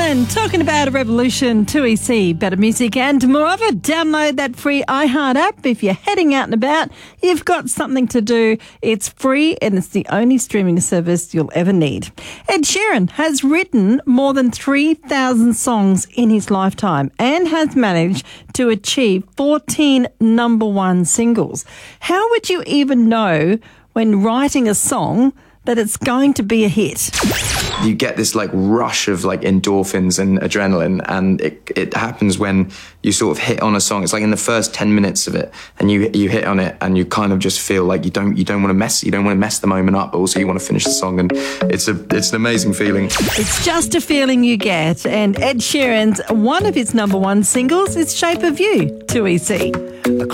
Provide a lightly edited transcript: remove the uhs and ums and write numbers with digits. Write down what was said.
Sheeran talking about a revolution, 2EC, better music and more of it. Download that free iHeart app. If you're heading out and about, you've got something to do. It's free and it's the only streaming service you'll ever need. Ed Sheeran has written more than 3,000 songs in his lifetime and has managed to achieve 14 number one singles. How would you even know when writing a song that it's going to be a hit? You get this like rush of like endorphins and adrenaline, and it happens when you sort of hit on a song. It's like in the first 10 minutes of it, and you hit on it, and you kind of just feel like you don't want to mess the moment up, but also you want to finish the song, and it's an amazing feeling. It's just a feeling you get, and Ed Sheeran's one of his number one singles is Shape of You, 2EC.